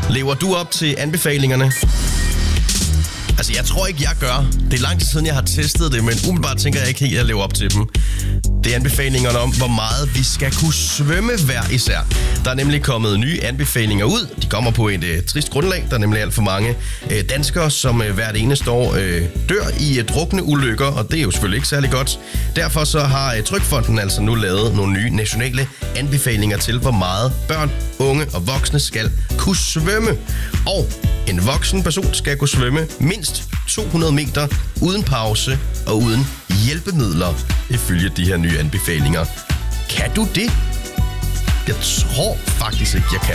Lever du op til anbefalingerne? Altså, jeg tror ikke, jeg gør. Det er lang tid siden, jeg har testet det, men umiddelbart tænker jeg ikke helt, at jeg lever op til dem. Det er anbefalingerne om, hvor meget vi skal kunne svømme hver især. Der er nemlig kommet nye anbefalinger ud. De kommer på et trist grundlag. Der er nemlig alt for mange danskere, som hvert eneste år dør i drukne ulykker, og det er jo selvfølgelig ikke særlig godt. Derfor så har Trygfonden altså nu lavet nogle nye nationale anbefalinger til, hvor meget børn, unge og voksne skal kunne svømme. Og en voksen person skal kunne svømme mindst 200 meter uden pause og uden hjælpemidler, ifølge de her nye anbefalinger. Kan du det? Jeg tror faktisk ikke, jeg kan.